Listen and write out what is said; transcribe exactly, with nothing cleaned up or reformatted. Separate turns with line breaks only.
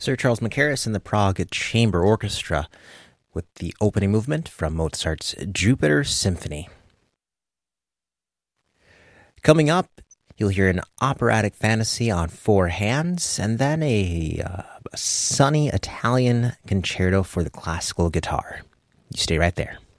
Sir Charles Mackerras and the Prague Chamber Orchestra with the opening movement from Mozart's Jupiter Symphony. Coming up, you'll hear an operatic fantasy on four hands, and then a, uh, a sunny Italian concerto for the classical guitar. You stay right there.